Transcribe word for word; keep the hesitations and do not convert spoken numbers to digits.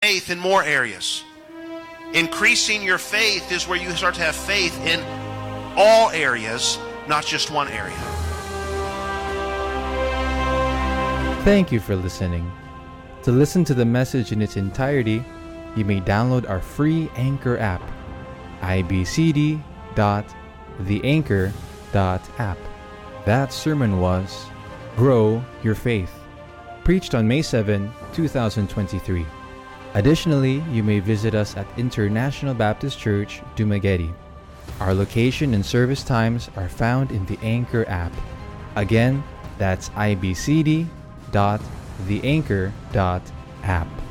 faith in more areas. Increasing your faith is where you start to have faith in all areas, not just one area. Thank you for listening. To listen to the message in its entirety, you may download our free Anchor app, i b c d dot the anchor dot app. That sermon was Grow Your Faith, preached on May seventh, twenty twenty-three. Additionally, you may visit us at International Baptist Church, Dumaguete. Our location and service times are found in the Anchor app. Again, that's i b c d dot the anchor dot app.